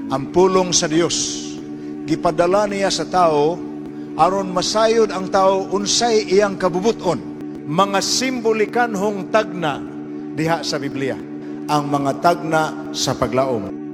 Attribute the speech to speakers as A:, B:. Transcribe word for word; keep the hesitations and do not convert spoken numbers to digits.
A: ang pulong sa Dios. Gipadala niya sa tao aron masayod ang tao unsay iyang kabubuton. Mga simbolikan hong tagna diha sa Biblia, ang mga tagna sa paglaom.